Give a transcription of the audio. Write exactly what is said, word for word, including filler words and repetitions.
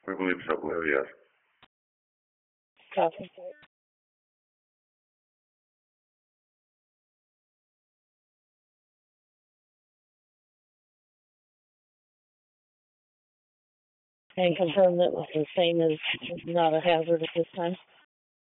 We believe so, Blair, yes. Copy. And confirm that was the same as not a hazard at this time.